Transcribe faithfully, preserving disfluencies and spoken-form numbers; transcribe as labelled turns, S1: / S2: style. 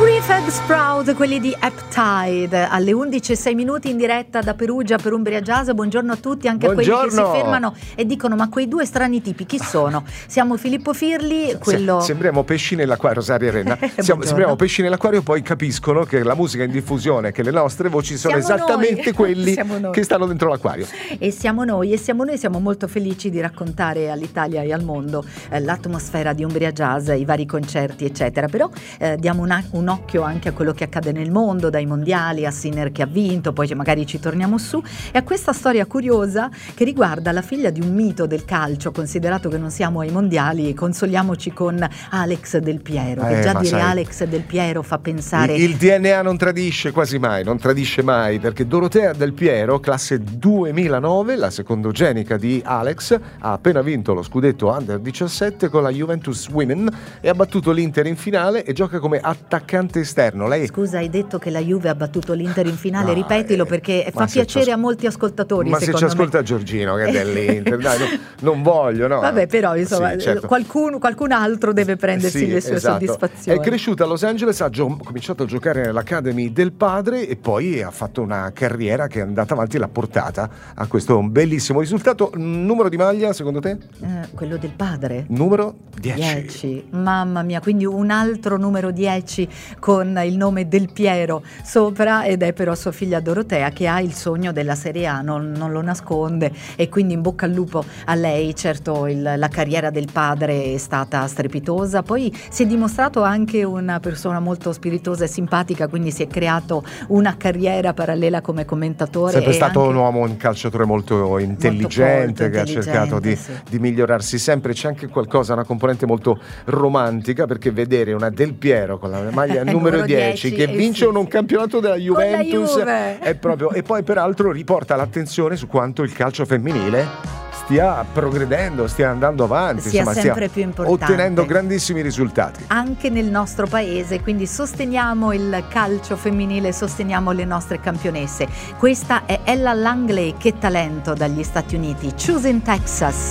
S1: Prefab Sprout, quelli di Aptide, alle undici e sei minuti in diretta da Perugia per Umbria Jazz. Buongiorno a tutti, anche
S2: Buongiorno.
S1: a quelli che si fermano e dicono: ma quei due strani tipi chi sono? Siamo Filippo Firli, quello...
S2: Sembriamo pesci nell'acquario, Rosaria Renna. Siamo, sembriamo pesci nell'acquario, poi capiscono che la musica in diffusione, che le nostre voci sono
S1: siamo
S2: esattamente
S1: noi.
S2: quelli
S1: Siamo
S2: che stanno dentro l'acquario.
S1: E siamo noi, e siamo noi, siamo molto felici di raccontare all'Italia e al mondo eh, l'atmosfera di Umbria Jazz, i vari concerti eccetera, però eh, diamo una, un occhio anche a quello che accade nel mondo, dai mondiali a Sinner che ha vinto, poi magari ci torniamo su, e a questa storia curiosa che riguarda la figlia di un mito del calcio, considerato che non siamo ai mondiali. Consoliamoci con Alex Del Piero, che
S2: eh,
S1: già dire
S2: sai,
S1: Alex Del Piero fa pensare...
S2: Il, il D N A non tradisce quasi mai, non tradisce mai, perché Dorotea Del Piero, classe duemilanove, la secondogenica di Alex, ha appena vinto lo scudetto under diciassette con la Juventus Women e ha battuto l'Inter in finale e gioca come attaccante esterno. Lei...
S1: Scusa, hai detto che la Juve ha battuto l'Inter in finale,
S2: no,
S1: ripetilo,
S2: eh,
S1: perché fa piacere
S2: as...
S1: a molti ascoltatori.
S2: Ma se ci ascolta me. Giorgino che è dell'Inter, dai, no, non voglio, no.
S1: Vabbè, però insomma,
S2: sì, certo.
S1: qualcuno, qualcun altro deve prendersi
S2: sì,
S1: le sue
S2: esatto.
S1: soddisfazioni.
S2: È cresciuta a Los Angeles, ha gio- cominciato a giocare nell'Academy del padre e poi ha fatto una carriera che è andata avanti e l'ha portata a questo bellissimo risultato. Numero di maglia, secondo te?
S1: Eh, quello del padre?
S2: Numero dieci.
S1: dieci. Mamma mia, quindi un altro numero dieci con il nome Del Piero sopra, ed è però sua figlia Dorotea che ha il sogno della Serie A, non, non lo nasconde, e quindi in bocca al lupo a lei. Certo, il, la carriera del padre è stata strepitosa, poi si è dimostrato anche una persona molto spiritosa e simpatica, quindi si è creato una carriera parallela come commentatore.
S2: Sempre
S1: e
S2: stato
S1: anche...
S2: un uomo, un calciatore molto intelligente,
S1: molto
S2: che ha cercato di,
S1: sì.
S2: di migliorarsi sempre. C'è anche qualcosa, una componente molto romantica, perché vedere una Del Piero con la maglia numero dieci che vince
S1: sì,
S2: un
S1: sì.
S2: campionato della Juventus
S1: Juve.
S2: È proprio, e poi peraltro riporta l'attenzione su quanto il calcio femminile stia progredendo, stia andando avanti,
S1: sia
S2: insomma,
S1: sempre
S2: stia
S1: più importante,
S2: ottenendo grandissimi risultati
S1: anche nel nostro paese. Quindi sosteniamo il calcio femminile, sosteniamo le nostre campionesse. Questa è Ella Langley, che talento, dagli Stati Uniti, Choosing Texas.